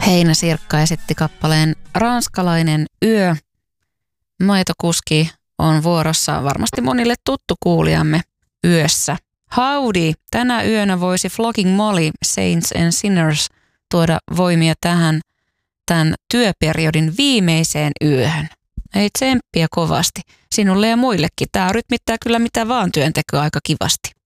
Heinäsirkka esitti kappaleen Ranskalainen yö. Maitokuski on vuorossa varmasti monille tuttu kuulijamme yössä. Howdy! Tänä yönä voisi Flogging Molly, Saints and Sinners tuoda voimia tähän tämän työperiodin viimeiseen yöhön. Ei tsemppiä kovasti. Sinulle ja muillekin. Tämä rytmittää kyllä mitä vaan työntekoa aika kivasti.